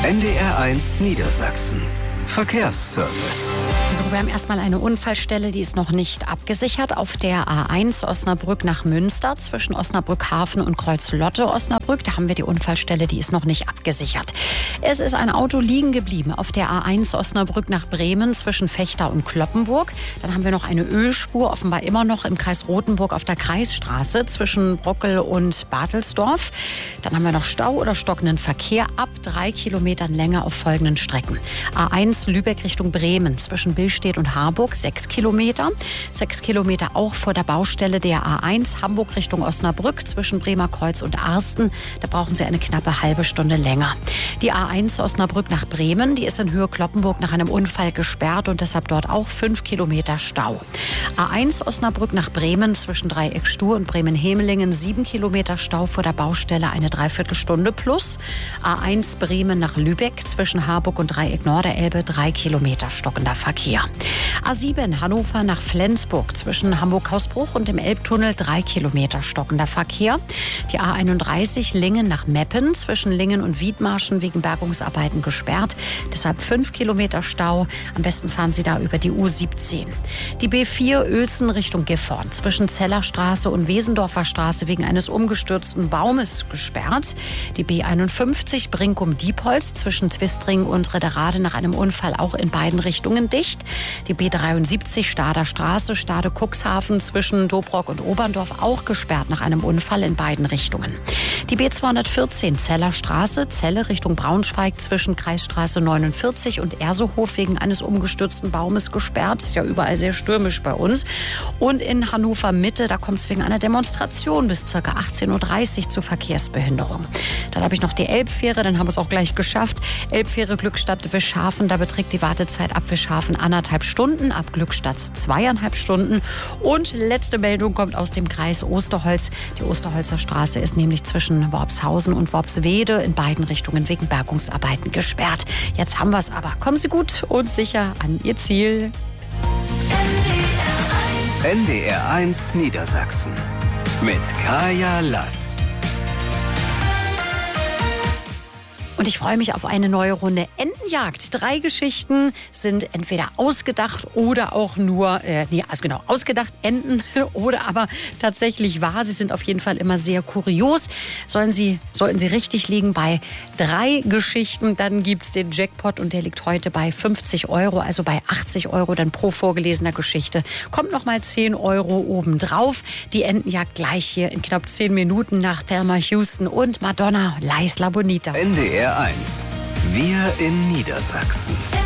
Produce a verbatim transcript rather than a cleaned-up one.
N D R eins Niedersachsen. Verkehrsservice. So, wir haben erstmal eine Unfallstelle, die ist noch nicht abgesichert. Auf der A eins Osnabrück nach Münster zwischen Osnabrück-Hafen und Kreuz-Lotte-Osnabrück. Da haben wir die Unfallstelle, die ist noch nicht abgesichert. Es ist ein Auto liegen geblieben auf der A eins Osnabrück nach Bremen zwischen Vechta und Cloppenburg. Dann haben wir noch eine Ölspur, offenbar immer noch im Kreis Rothenburg auf der Kreisstraße zwischen Brockel und Bartelsdorf. Dann haben wir noch Stau oder stockenden Verkehr ab drei Kilometern Länge auf folgenden Strecken. A eins Lübeck Richtung Bremen zwischen Billstedt und Harburg, sechs Kilometer. Sechs Kilometer auch vor der Baustelle der A eins Hamburg Richtung Osnabrück zwischen Bremerkreuz und Arsten. Da brauchen Sie eine knappe halbe Stunde länger. Die A eins Osnabrück nach Bremen, die ist in Höhe Cloppenburg nach einem Unfall gesperrt und deshalb dort auch fünf Kilometer Stau. A eins Osnabrück nach Bremen zwischen Dreieck Stur und Bremen-Hemelingen, sieben Kilometer Stau vor der Baustelle, eine Dreiviertelstunde plus. A eins Bremen nach Lübeck zwischen Harburg und Dreieck Norderelbe, drei Kilometer stockender Verkehr. A sieben Hannover nach Flensburg zwischen Hamburg-Hausbruch und dem Elbtunnel, drei Kilometer stockender Verkehr. Die A einunddreißig Lingen nach Meppen zwischen Lingen und Wiedmarschen wegen Bergungsarbeiten gesperrt. Deshalb fünf Kilometer Stau. Am besten fahren Sie da über die U siebzehn. Die B vier Uelzen Richtung Gifhorn zwischen Zellerstraße und Wesendorfer Straße wegen eines umgestürzten Baumes gesperrt. Die B einundfünfzig Brinkum-Diepholz zwischen Twistring und Redderade nach einem Unfall auch in beiden Richtungen dicht. Die B dreiundsiebzig Stader Straße, Stade-Cuxhaven zwischen Dobrock und Oberndorf auch gesperrt nach einem Unfall in beiden Richtungen. Die B zweihundertvierzehn Zeller Straße, Celle Richtung Braunschweig zwischen Kreisstraße neunundvierzig und Ersohof wegen eines umgestürzten Baumes gesperrt. Ist ja überall sehr stürmisch bei uns. Und in Hannover Mitte, da kommt es wegen einer Demonstration bis ca. achtzehn Uhr dreißig zu Verkehrsbehinderung. Dann habe ich noch die Elbfähre, dann haben wir es auch gleich geschafft. Elbfähre Glückstadt Wischhafen, da beträgt die Wartezeit ab Wischhafen anderthalb Stunden, ab Glückstadt zweieinhalb Stunden. Und letzte Meldung kommt aus dem Kreis Osterholz. Die Osterholzer Straße ist nämlich zwischen Worpshausen und Worpswede in beiden Richtungen wegen Bergungsarbeiten gesperrt. Jetzt haben wir es aber. Kommen Sie gut und sicher an Ihr Ziel. N D R eins Niedersachsen mit Kaya Lass. Und ich freue mich auf eine neue Runde Entenjagd. Drei Geschichten sind entweder ausgedacht oder auch nur, äh, nee, also genau, ausgedacht, Enten oder aber tatsächlich wahr. Sie sind auf jeden Fall immer sehr kurios. Sollen Sie, sollten Sie richtig liegen bei drei Geschichten, dann gibt es den Jackpot und der liegt heute bei fünfzig Euro, also bei achtzig Euro dann pro vorgelesener Geschichte. Kommt nochmal zehn Euro obendrauf. Die Entenjagd gleich hier in knapp zehn Minuten nach Thelma Houston und Madonna, La Isla Bonita. N D R eins. Wir in Niedersachsen.